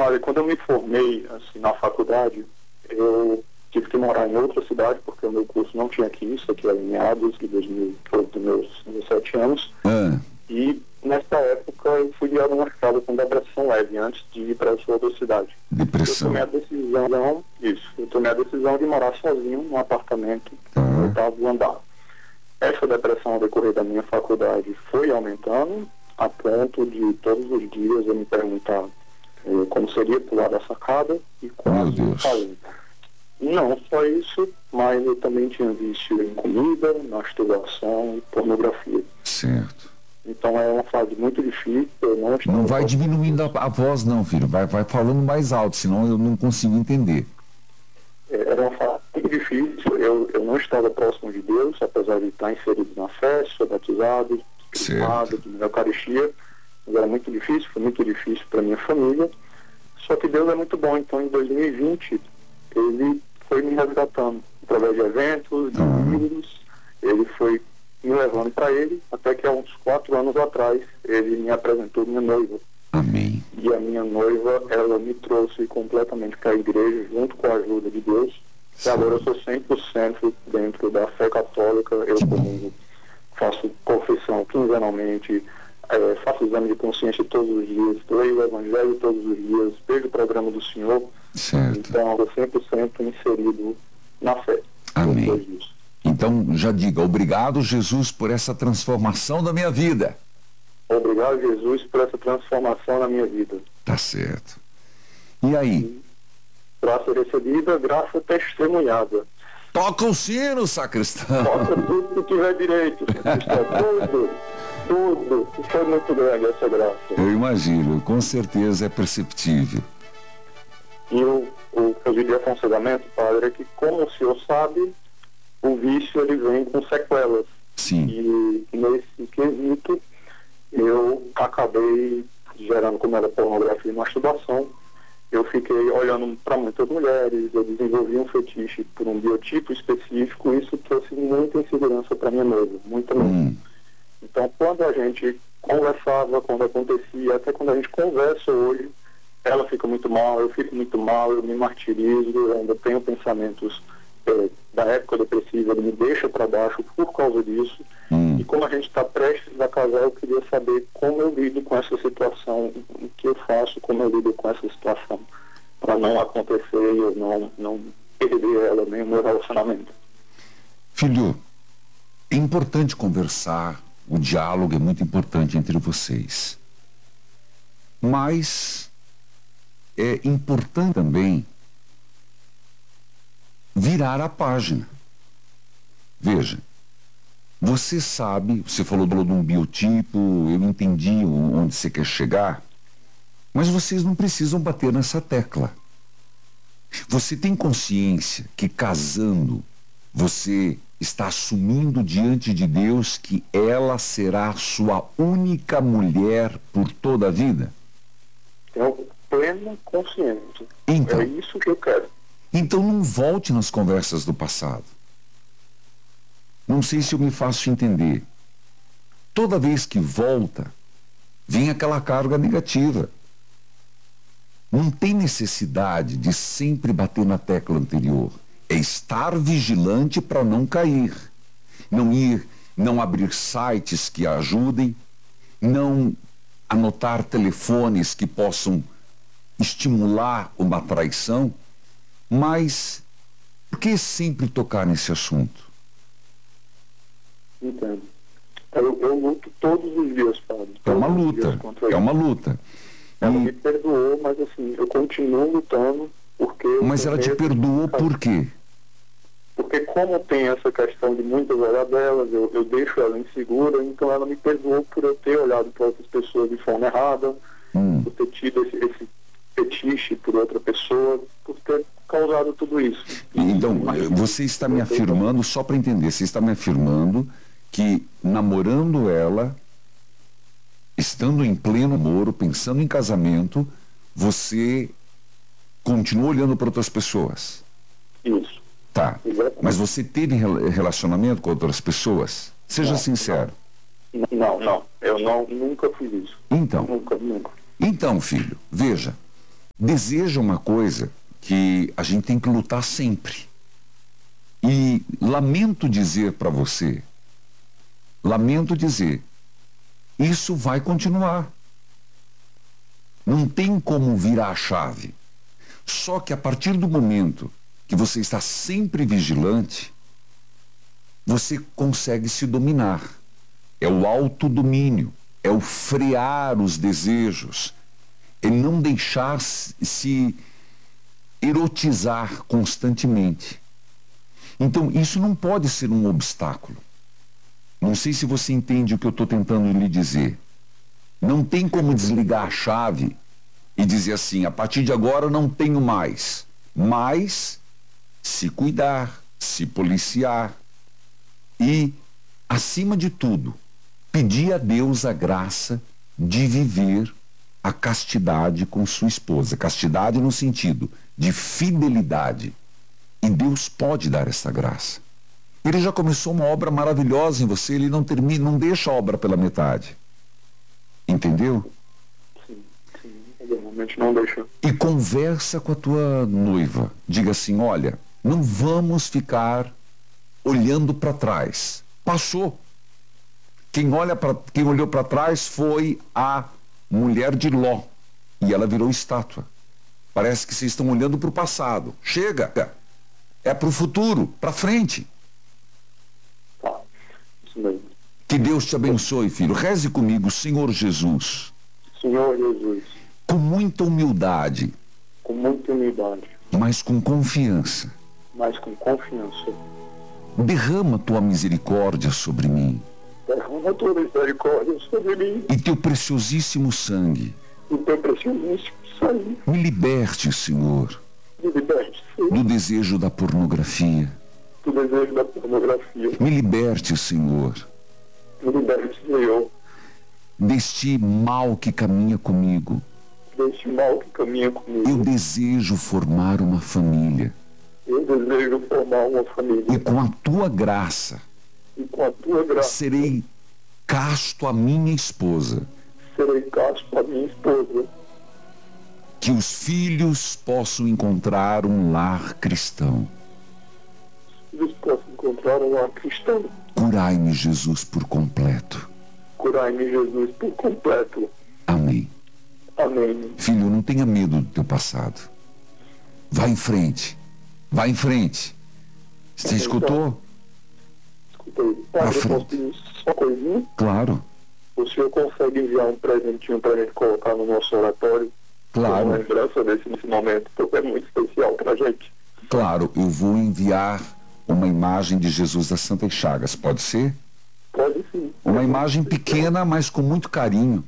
Olha, quando eu me formei, assim, na faculdade, eu tive que morar em outra cidade, porque o meu curso não tinha aqui, isso aqui era em meados de 2008, dos meus 17 anos. E nessa época eu fui diagnosticado com depressão leve, antes de ir para essa outra cidade. Depressão. Eu tomei a decisão de morar sozinho num apartamento no 8º andar. Essa depressão ao decorrer da minha faculdade foi aumentando, a ponto de todos os dias eu me perguntar como seria pular da sacada e quase cair. Não só isso, mas eu também tinha vício em comida, masturbação e pornografia. Certo. Então é uma fase muito difícil. Não vai diminuindo a voz não, filho. Vai falando mais alto, senão eu não consigo entender. Era uma fase muito difícil. Eu não estava próximo de Deus, apesar de estar inserido na fé, ser batizado, crismado, de Eucaristia. Mas era muito difícil, foi muito difícil para minha família. Só que Deus é muito bom. Então em 2020 ele foi me resgatando através de eventos, de livros. Ele foi me levando para ele, até que há uns 4 anos atrás ele me apresentou minha noiva. Amém. E a minha noiva, ela me trouxe completamente para a igreja, junto com a ajuda de Deus. E agora eu sou 100% dentro da fé católica. Eu comungo, faço confissão quinzenalmente, faço exame de consciência todos os dias, leio o Evangelho todos os dias, vejo o programa do Senhor. Certo. Então eu sou 100% inserido na fé. Amém. Então já diga, obrigado Jesus por essa transformação da minha vida. Obrigado Jesus por essa transformação na minha vida. Tá certo. E aí? Graça recebida, graça testemunhada. Toca o sino, sacristão. Toca tudo que tiver direito, sacristão. Tudo. Foi muito grande essa graça. Eu imagino, com certeza é perceptível. E o que eu diria aconselhamento, padre, é que, como o senhor sabe, o vício ele vem com sequelas. Sim. E nesse quesito eu acabei gerando, como era pornografia e masturbação, eu fiquei olhando para muitas mulheres, eu desenvolvi um fetiche por um biotipo específico, e isso trouxe muita insegurança para minha noiva, muita mesmo. Então, quando a gente conversava, quando acontecia, até quando a gente conversa hoje, ela fica muito mal, eu fico muito mal, eu me martirizo, eu ainda tenho pensamentos da época depressiva, ele me deixa para baixo por causa disso. E como a gente está prestes a casar, eu queria saber como eu lido com essa situação, o que eu faço, como eu lido com essa situação, para não acontecer e eu não perder ela, nem o meu relacionamento. Filho, é importante conversar, o diálogo é muito importante entre vocês. Mas é importante também virar a página. Veja, você sabe, você falou de um biotipo, eu entendi onde você quer chegar, mas vocês não precisam bater nessa tecla. Você tem consciência que casando, você está assumindo diante de Deus que ela será sua única mulher por toda a vida? Tenho plena consciência. Então, é isso que eu quero. Então não volte nas conversas do passado. Não sei se eu me faço entender. Toda vez que volta, vem aquela carga negativa. Não tem necessidade de sempre bater na tecla anterior. É estar vigilante para não cair. Não abrir sites que ajudem, não anotar telefones que possam estimular uma traição. Mas por que sempre tocar nesse assunto? Entendo. Eu luto todos os dias, padre. É uma luta. É uma luta. Ela me perdoou, mas assim, eu continuo lutando porque... Mas ela te perdoou por quê? Porque como tem essa questão de muitas olhadelas, eu deixo ela insegura, então ela me perdoou por eu ter olhado para outras pessoas de forma errada, por ter tido esse fetiche por outra pessoa, por ter causado tudo isso. Então, você está me afirmando, só para entender, você está me afirmando que namorando ela, estando em pleno namoro, pensando em casamento, você continua olhando para outras pessoas? Isso. Tá. Mas você teve relacionamento com outras pessoas? Seja sincero. Não. Eu nunca fiz isso. Então. Nunca. Então, filho, veja. deseja uma coisa que a gente tem que lutar sempre. E lamento dizer para você, isso vai continuar. Não tem como virar a chave. Só que a partir do momento que você está sempre vigilante, você consegue se dominar. É o autodomínio, é o frear os desejos, é não deixar se erotizar constantemente. Então, isso não pode ser um obstáculo. Não sei se você entende o que eu estou tentando lhe dizer. Não tem como desligar a chave e dizer assim, a partir de agora não tenho mais. Mas se cuidar, se policiar e, acima de tudo, pedir a Deus a graça de viver a castidade com sua esposa. Castidade no sentido de fidelidade. E Deus pode dar essa graça. Ele já começou uma obra maravilhosa em você, ele não termina, não deixa a obra pela metade. Entendeu? Sim, ele realmente não deixa. E conversa com a tua noiva. Diga assim, olha, não vamos ficar olhando para trás. Passou. Quem olhou para trás foi a mulher de Ló. E ela virou estátua. Parece que vocês estão olhando para o passado. Chega! É para o futuro, para frente. Tá, isso mesmo. Que Deus te abençoe, filho. Reze comigo, Senhor Jesus. Senhor Jesus. Com muita humildade. Com muita humildade. Mas com confiança. Mas com confiança. Derrama tua misericórdia sobre mim. Derrama a tua misericórdia sobre mim. E teu preciosíssimo sangue. E teu preciosíssimo sangue. Me liberte, Senhor. Me liberte, Senhor. Do desejo da pornografia. Do desejo da pornografia. Me liberte, Senhor. Me liberte, Senhor. Deste mal que caminha comigo. Deste mal que caminha comigo. Eu desejo formar uma família. Eu desejo formar uma família. E com a tua graça. E com a tua graça. Serei casto à minha esposa. Serei casto à minha esposa. Que os filhos possam encontrar um lar cristão. Os filhos possam encontrar um lar cristão. Curai-me, Jesus, por completo. Curai-me, Jesus, por completo. Amém. Amém. Filho, não tenha medo do teu passado. Vá em frente. Vá em frente. Você escutou? Escutei. Padre, eu posso pedir só uma coisinha? Claro. O senhor consegue enviar um presentinho para a gente colocar no nosso oratório? Claro. Uma lembrança desse momento, porque é muito especial para a gente. Claro, eu vou enviar uma imagem de Jesus das Santas Chagas, pode ser? Pode sim. Uma imagem pequena, mas com muito carinho.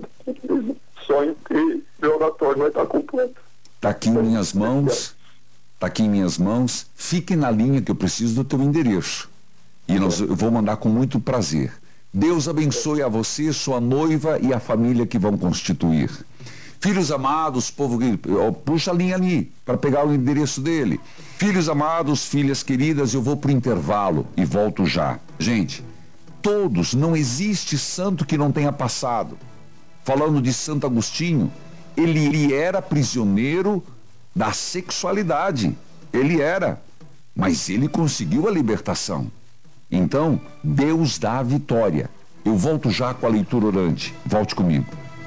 Sonho que meu oratório vai estar completo. Está aqui em minhas mãos. Está aqui em minhas mãos. Fique na linha que eu preciso do teu endereço. E eu vou mandar com muito prazer. Deus abençoe a você, sua noiva e a família que vão constituir. Filhos amados, povo, puxa a linha ali para pegar o endereço dele. Filhos amados, filhas queridas, eu vou para o intervalo e volto já. Gente, todos, não existe santo que não tenha passado. Falando de Santo Agostinho, ele era prisioneiro da sexualidade. Ele era, mas ele conseguiu a libertação. Então, Deus dá a vitória. Eu volto já com a leitura orante. Volte comigo.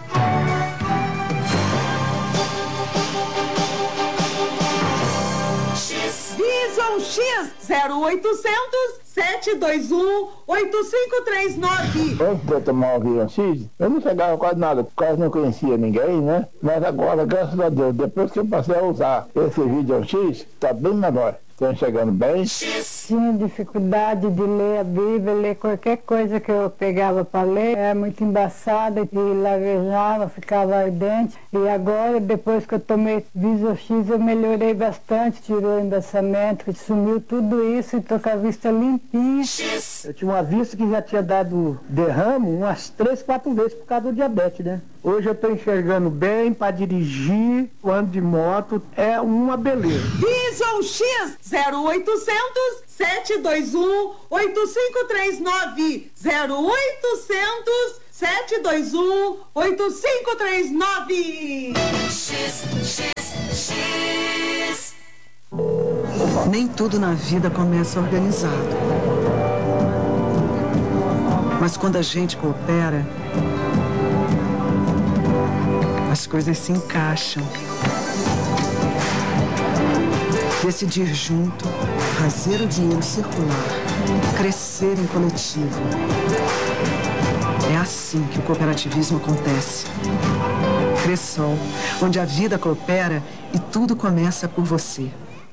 Visão X 0800 721 8539. Antes de eu tomar o Visão X, eu não chegava quase nada, quase não conhecia ninguém, né? Mas agora, graças a Deus, depois que eu passei a usar esse Visão X, está bem melhor. Estão chegando bem. Tinha dificuldade de ler a Bíblia, ler qualquer coisa que eu pegava para ler. Era muito embaçada e lavejava, ficava ardente. E agora, depois que eu tomei Visão X, eu melhorei bastante, tirou o embaçamento, sumiu tudo isso e estou com a vista limpinha. Eu tinha uma vista que já tinha dado derrame umas 3, 4 vezes por causa do diabetes, né? Hoje eu estou enxergando bem para dirigir, ando de moto, é uma beleza. Visão X 0800 721 8539 0800 721-8539. Nem tudo na vida começa organizado. Mas quando a gente coopera, as coisas se encaixam. Decidir junto, fazer o dinheiro circular, crescer em coletivo. É assim que o cooperativismo acontece. Cressol, onde a vida coopera e tudo começa por você.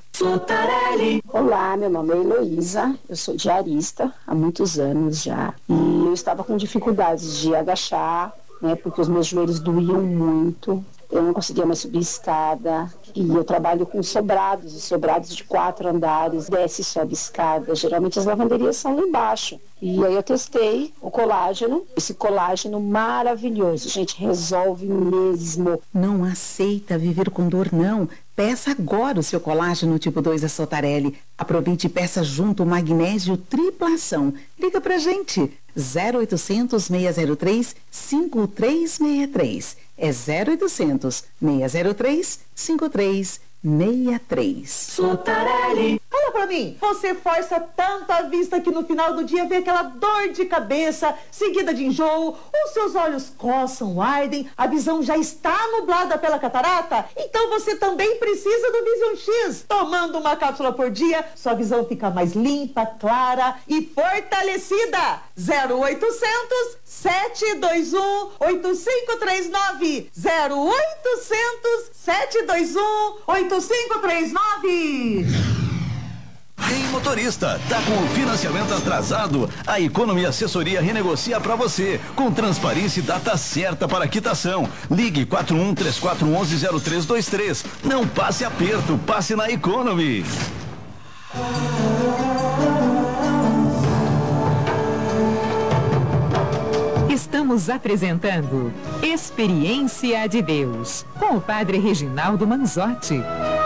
Olá, meu nome é Heloísa, eu sou diarista há muitos anos já. E eu estava com dificuldades de agachar, né, porque os meus joelhos doíam muito. Eu não conseguia mais subir escada. E eu trabalho com sobrados, e sobrados de 4 andares, desce e sobe escada. Geralmente as lavanderias são lá embaixo. E aí eu testei o colágeno, esse colágeno maravilhoso, gente, resolve mesmo. Não aceita viver com dor, não. Peça agora o seu colágeno tipo 2 da Sotarelli. Aproveite e peça junto o magnésio tripla ação. Liga pra gente, 0800 603 5363. É 0800 603 5363. Sotarelli. Fala pra mim, você força tanto a vista que no final do dia vem aquela dor de cabeça, seguida de enjoo, os seus olhos coçam, ardem, a visão já está nublada pela catarata? Então você também precisa do Vision X. Tomando uma cápsula por dia, sua visão fica mais limpa, clara e fortalecida. 0800 721 8539. 0800 721 8539. Ei, motorista, tá com o financiamento atrasado? A Economy Assessoria renegocia para você, com transparência e data certa para quitação. Ligue 4134110323. Não passe aperto, passe na Economy. Estamos apresentando Experiência de Deus, com o Padre Reginaldo Manzotti.